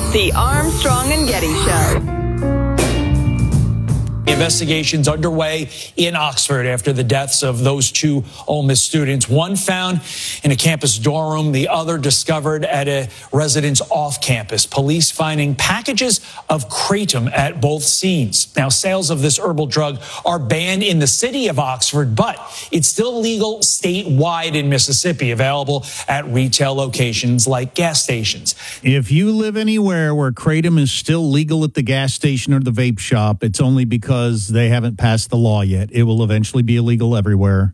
The Armstrong and Getty Show. Investigations underway in Oxford after the deaths of those two Ole Miss students. One found in a campus dorm room, the other discovered at a residence off campus. Police finding packages of kratom at both scenes. Now, sales of this herbal drug are banned in the city of Oxford, but it's still legal statewide in Mississippi, available at retail locations like gas stations. If you live anywhere where kratom is still legal at the gas station or the vape shop, it's only because they haven't passed the law yet. It will eventually be illegal everywhere,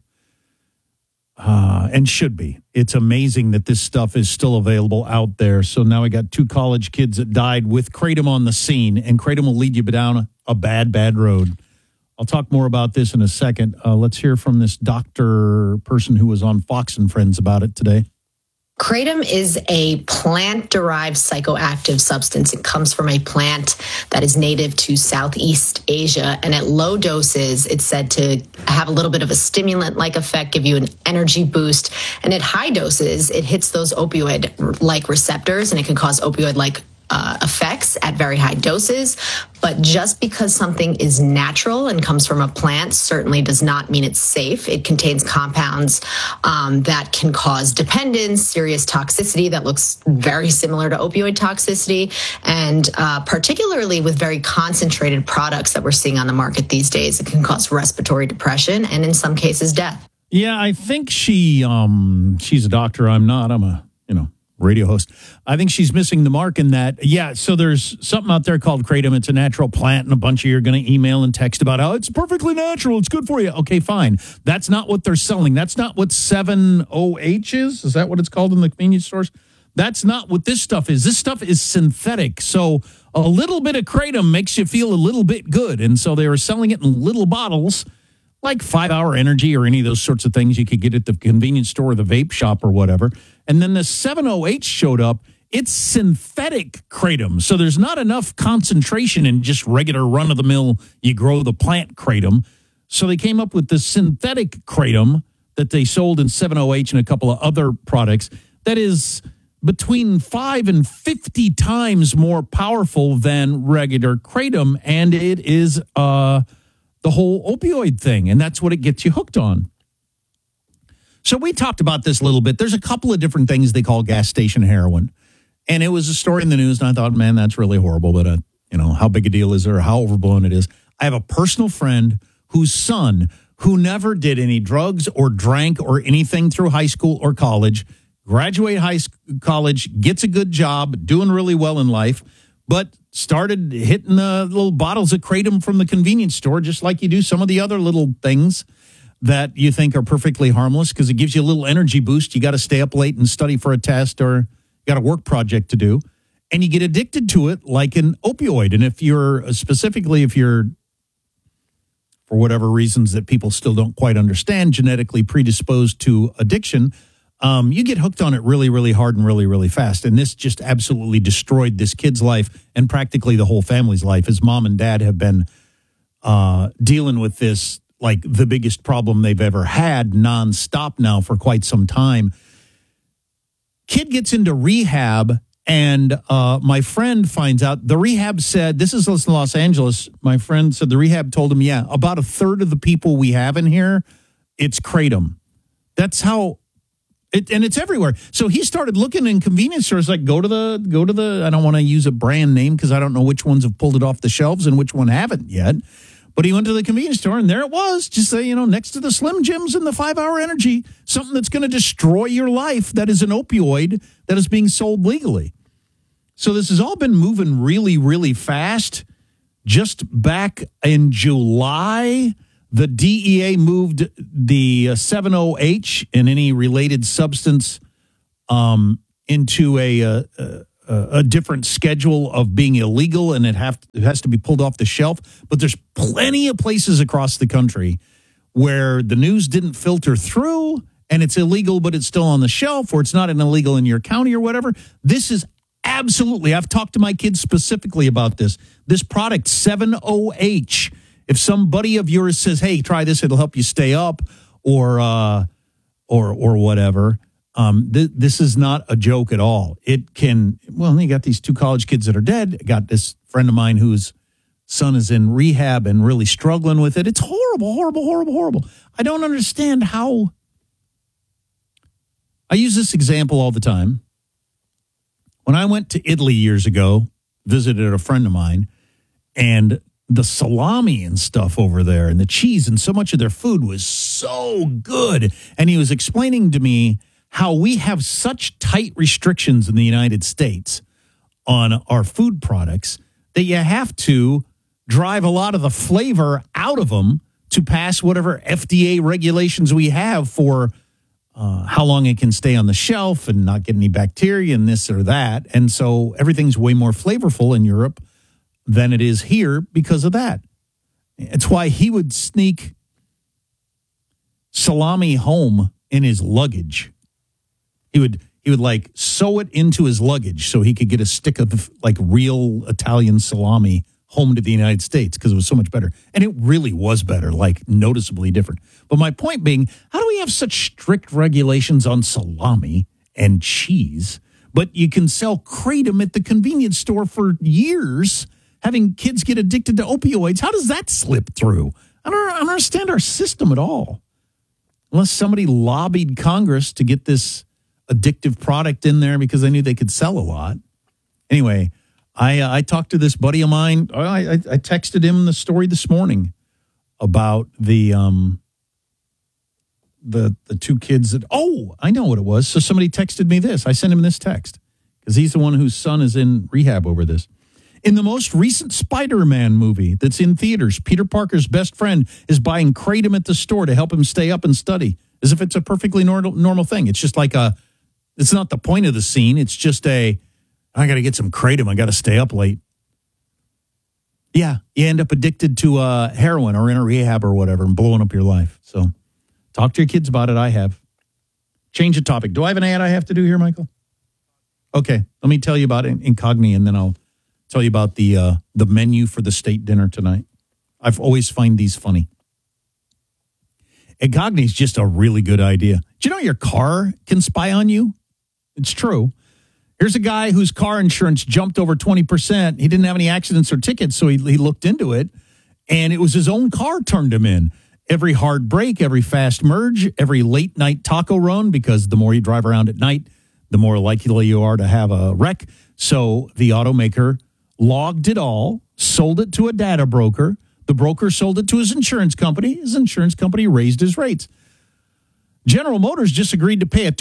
and should be. It's amazing that this stuff is still available out there. So now we got two college kids that died with kratom on the scene, and kratom will lead you down a bad, bad road. I'll talk more about this in a second. Let's hear from this doctor person who was on Fox and Friends about it today. Kratom is a plant-derived psychoactive substance. It comes from a plant that is native to Southeast Asia, and at low doses, it's said to have a little bit of a stimulant-like effect, give you an energy boost, and at high doses, it hits those opioid-like receptors, and it can cause opioid-like effects at very high doses. But just because something is natural and comes from a plant certainly does not mean it's safe. It contains compounds that can cause dependence, serious toxicity that looks very similar to opioid toxicity, and particularly with very concentrated products that we're seeing on the market these days, it can cause respiratory depression and in some cases death. Yeah, I think she's a doctor. I'm not. I'm a, radio host. I think she's missing the mark in that. Yeah, so there's something out there called kratom. It's a natural plant, and a bunch of you are going to email and text about how it's perfectly natural. It's good for you. Okay, fine. That's not what they're selling. That's not what 7-OH is. Is that what it's called in the convenience stores? That's not what this stuff is. This stuff is synthetic. So a little bit of kratom makes you feel a little bit good. And so they were selling it in little bottles, like 5-Hour Energy or any of those sorts of things you could get at the convenience store or the vape shop or whatever. And then the 7-OH showed up. It's synthetic kratom. So there's not enough concentration in just regular run-of-the-mill, you grow the plant kratom. So they came up with the synthetic kratom that they sold in 7-OH and a couple of other products that is between 5 and 50 times more powerful than regular kratom. And it is the whole opioid thing. And that's what it gets you hooked on. So we talked about this a little bit. There's a couple of different things they call gas station heroin. And it was a story in the news, and I thought, man, that's really horrible. But, how big a deal is there, how overblown it is. I have a personal friend whose son, who never did any drugs or drank or anything through high school or college, graduate college, gets a good job, doing really well in life, but started hitting the little bottles of kratom from the convenience store, just like you do some of the other little things that you think are perfectly harmless because it gives you a little energy boost. You got to stay up late and study for a test or you got a work project to do. And you get addicted to it like an opioid. And if you're, for whatever reasons that people still don't quite understand, genetically predisposed to addiction, you get hooked on it really, really hard and really, really fast. And this just absolutely destroyed this kid's life and practically the whole family's life. His mom and dad have been dealing with this like the biggest problem they've ever had nonstop now for quite some time. Kid gets into rehab, and my friend finds out. The rehab said, this is Los Angeles, my friend said the rehab told him, yeah, about a third of the people we have in here, it's kratom. That's how, and it's everywhere. So he started looking in convenience stores, like go to the, I don't want to use a brand name because I don't know which ones have pulled it off the shelves and which one haven't yet. But he went to the convenience store, and there it was, just next to the Slim Jims and the 5-Hour Energy, something that's going to destroy your life that is an opioid that is being sold legally. So this has all been moving really, really fast. Just back in July, the DEA moved the 7-OH and any related substance into a different schedule of being illegal, and it has to be pulled off the shelf. But there's plenty of places across the country where the news didn't filter through and it's illegal, but it's still on the shelf, or it's not an illegal in your county or whatever. This is absolutely, I've talked to my kids specifically about this. This product, 7-OH, if somebody of yours says, hey, try this, it'll help you stay up or whatever, This is not a joke at all. It can, well, you got these 2 college kids that are dead. I got this friend of mine whose son is in rehab and really struggling with it. It's horrible, horrible, horrible, horrible. I don't understand how. I use this example all the time. When I went to Italy years ago, visited a friend of mine, and the salami and stuff over there and the cheese and so much of their food was so good. And he was explaining to me how we have such tight restrictions in the United States on our food products that you have to drive a lot of the flavor out of them to pass whatever FDA regulations we have for how long it can stay on the shelf and not get any bacteria and this or that. And so everything's way more flavorful in Europe than it is here because of that. It's why he would sneak salami home in his luggage. He would like sew it into his luggage so he could get a stick of like real Italian salami home to the United States because it was so much better. And it really was better, like noticeably different. But my point being, how do we have such strict regulations on salami and cheese, but you can sell Kratom at the convenience store for years, having kids get addicted to opioids? How does that slip through? I don't understand our system at all. Unless somebody lobbied Congress to get this addictive product in there because they knew they could sell a lot. Anyway, I talked to this buddy of mine. I texted him the story this morning about the 2 kids that, I know what it was. So somebody texted me this. I sent him this text because he's the one whose son is in rehab over this. In the most recent Spider-Man movie that's in theaters, Peter Parker's best friend is buying Kratom at the store to help him stay up and study, as if it's a perfectly normal thing. It's just like it's not the point of the scene. It's just I got to get some Kratom. I got to stay up late. Yeah, you end up addicted to heroin or in a rehab or whatever and blowing up your life. So talk to your kids about it. I have. Change the topic. Do I have an ad I have to do here, Michael? Okay, let me tell you about Incogni, and then I'll tell you about the menu for the state dinner tonight. I've always find these funny. Incogni is just a really good idea. Do you know your car can spy on you? It's true. Here's a guy whose car insurance jumped over 20%. He didn't have any accidents or tickets, so he looked into it, and it was his own car turned him in. Every hard brake, every fast merge, every late night taco run, because the more you drive around at night, the more likely you are to have a wreck. So the automaker logged it all, sold it to a data broker. The broker sold it to his insurance company. His insurance company raised his rates. General Motors just agreed to pay a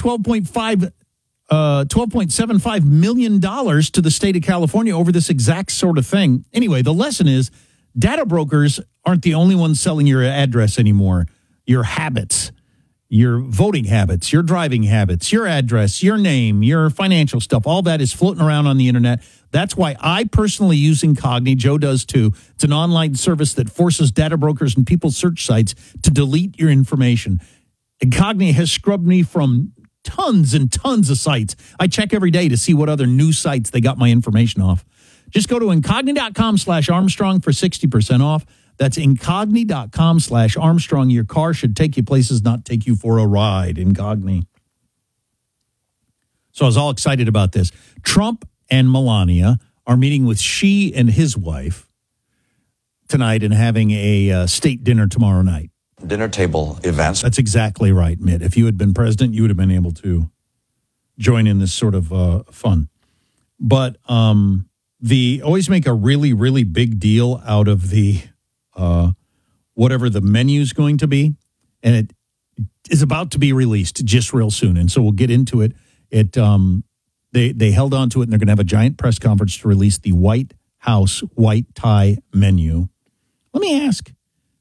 $12.75 million to the state of California over this exact sort of thing. Anyway, the lesson is data brokers aren't the only ones selling your address anymore. Your habits, your voting habits, your driving habits, your address, your name, your financial stuff, all that is floating around on the internet. That's why I personally use Incogni. Joe does too. It's an online service that forces data brokers and people's search sites to delete your information. Incogni has scrubbed me from tons and tons of sites. I check every day to see what other new sites they got my information off. Just go to Incogni.com/Armstrong for 60% off. That's Incogni.com/Armstrong. Your car should take you places, not take you for a ride. Incogni. So I was all excited about this. Trump and Melania are meeting with Xi and his wife tonight and having a state dinner tomorrow night. Dinner table events. That's exactly right, Mitt. If you had been president, you would have been able to join in this sort of fun. But the always make a really, really big deal out of the whatever the menu's going to be, and it is about to be released just real soon. And so we'll get into it. They held on to it, and they're going to have a giant press conference to release the White House white tie menu. Let me ask,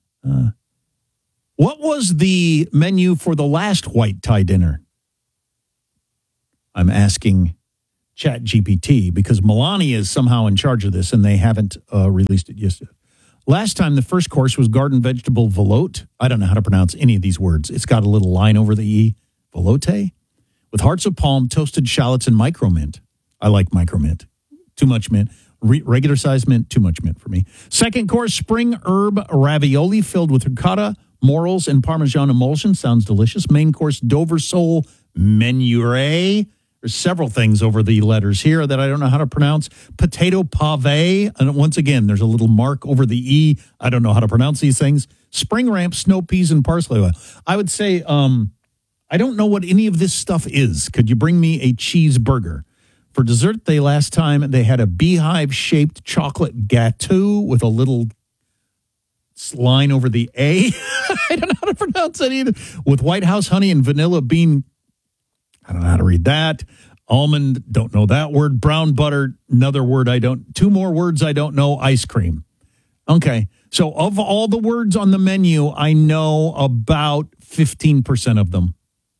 what was the menu for the last white tie dinner? I'm asking ChatGPT because Melania is somehow in charge of this, and they haven't released it yet. Last time, the first course was garden vegetable veloute. I don't know how to pronounce any of these words. It's got a little line over the E. Veloute? With hearts of palm, toasted shallots, and micro mint. I like micro mint. Too much mint. Regular size mint, too much mint for me. Second course, spring herb ravioli filled with ricotta, morels, and Parmesan emulsion. Sounds delicious. Main course, Dover sole menure. There's several things over the letters here that I don't know how to pronounce. Potato pave. And once again, there's a little mark over the E. I don't know how to pronounce these things. Spring ramp, snow peas, and parsley oil. I would say I don't know what any of this stuff is. Could you bring me a cheeseburger? For dessert, last time they had a beehive-shaped chocolate gâteau with a little line over the A. I don't know how to pronounce that either. With White House honey and vanilla bean. I don't know how to read that. Almond, don't know that word. Brown butter, another word I don't. Two more words I don't know. Ice cream. Okay. So of all the words on the menu, I know about 15% of them.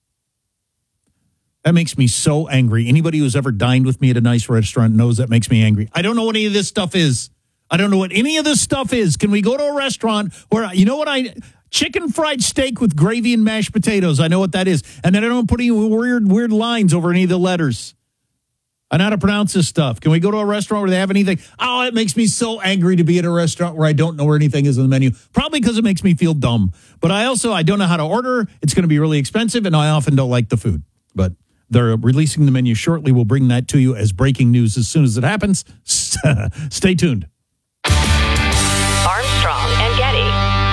That makes me so angry. Anybody who's ever dined with me at a nice restaurant knows that makes me angry. I don't know what any of this stuff is. I don't know what any of this stuff is. Can we go to a restaurant where, you know what chicken fried steak with gravy and mashed potatoes. I know what that is. And then I don't put any weird lines over any of the letters. I know how to pronounce this stuff. Can we go to a restaurant where they have anything? Oh, it makes me so angry to be at a restaurant where I don't know where anything is on the menu. Probably because it makes me feel dumb. But I don't know how to order. It's going to be really expensive, and I often don't like the food. But they're releasing the menu shortly. We'll bring that to you as breaking news as soon as it happens. Stay tuned. Armstrong and Getty.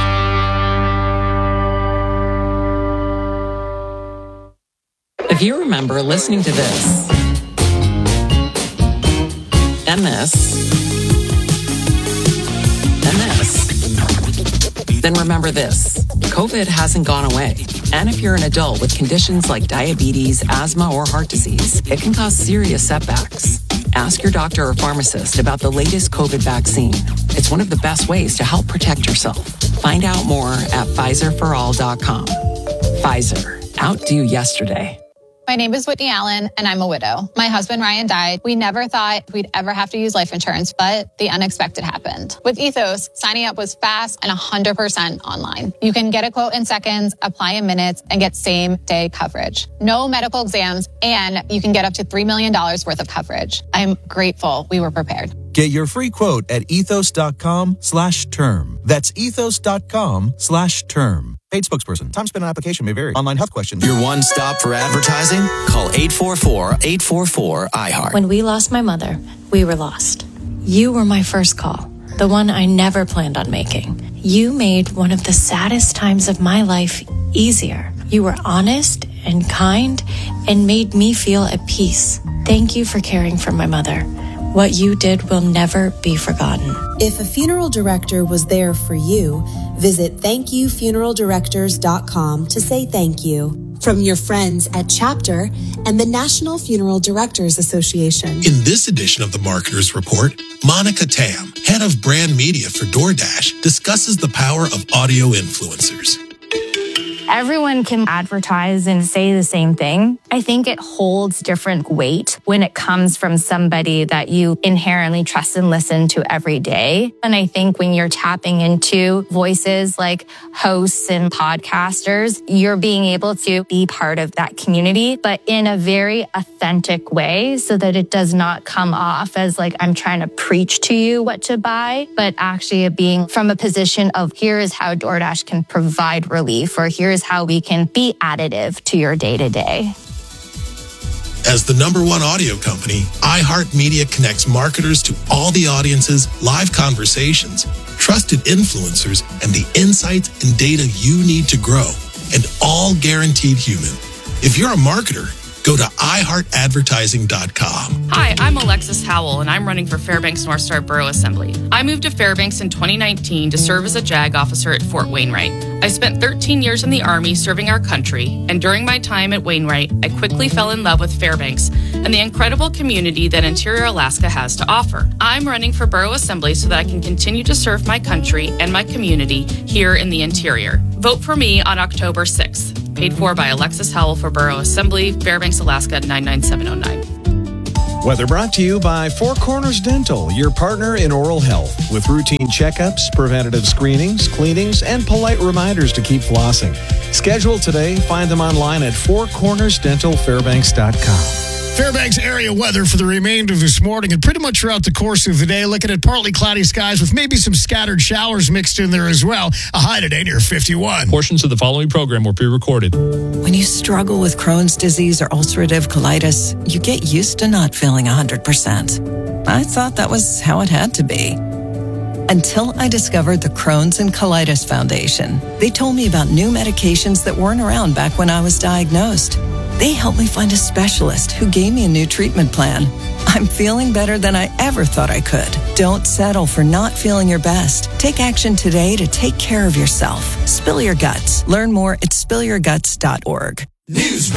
If you remember listening to this and this and this, then remember this. COVID hasn't gone away. And if you're an adult with conditions like diabetes, asthma, or heart disease, it can cause serious setbacks. Ask your doctor or pharmacist about the latest COVID vaccine. It's one of the best ways to help protect yourself. Find out more at PfizerForAll.com. Pfizer. Outdo yesterday. My name is Whitney Allen, and I'm a widow. My husband, Ryan, died. We never thought we'd ever have to use life insurance, but the unexpected happened. With Ethos, signing up was fast and 100% online. You can get a quote in seconds, apply in minutes, and get same-day coverage. No medical exams, and you can get up to $3 million worth of coverage. I'm grateful we were prepared. Get your free quote at ethos.com/term. That's ethos.com/term. Paid spokesperson. Time spent on application may vary. Online health questions. Your one stop for advertising? Call 844-844-iHeart. When we lost my mother, we were lost. You were my first call, the one I never planned on making. You made one of the saddest times of my life easier. You were honest and kind and made me feel at peace. Thank you for caring for my mother. What you did will never be forgotten. If a funeral director was there for you, visit thankyoufuneraldirectors.com to say thank you. From your friends at Chapter and the National Funeral Directors Association. In this edition of the Marketers Report, Monica Tam, head of brand media for DoorDash, discusses the power of audio influencers. Everyone can advertise and say the same thing. I think it holds different weight when it comes from somebody that you inherently trust and listen to every day. And I think when you're tapping into voices like hosts and podcasters, you're being able to be part of that community, but in a very authentic way so that it does not come off as like I'm trying to preach to you what to buy, but actually being from a position of here is how DoorDash can provide relief, or here's how we can be additive to your day-to-day. As the #1 audio company, iHeartMedia connects marketers to all the audiences, live conversations, trusted influencers, and the insights and data you need to grow, and all guaranteed human. If you're a marketer, go to iHeartAdvertising.com. Hi, I'm Alexis Howell, and I'm running for Fairbanks North Star Borough Assembly. I moved to Fairbanks in 2019 to serve as a JAG officer at Fort Wainwright. I spent 13 years in the Army serving our country, and during my time at Wainwright, I quickly fell in love with Fairbanks and the incredible community that Interior Alaska has to offer. I'm running for Borough Assembly so that I can continue to serve my country and my community here in the interior. Vote for me on October 6th. Paid for by Alexis Howell for Borough Assembly, Fairbanks, Alaska, 99709. Weather brought to you by Four Corners Dental, your partner in oral health, with routine checkups, preventative screenings, cleanings, and polite reminders to keep flossing. Schedule today. Find them online at fourcornersdentalfairbanks.com. Fairbanks area weather for the remainder of this morning and pretty much throughout the course of the day. Looking at partly cloudy skies with maybe some scattered showers mixed in there as well. A high today near 51. Portions of the following program were pre-recorded. When you struggle with Crohn's disease or ulcerative colitis, you get used to not feeling 100%. I thought that was how it had to be. Until I discovered the Crohn's and Colitis Foundation. They told me about new medications that weren't around back when I was diagnosed. They helped me find a specialist who gave me a new treatment plan. I'm feeling better than I ever thought I could. Don't settle for not feeling your best. Take action today to take care of yourself. Spill your guts. Learn more at spillyourguts.org. News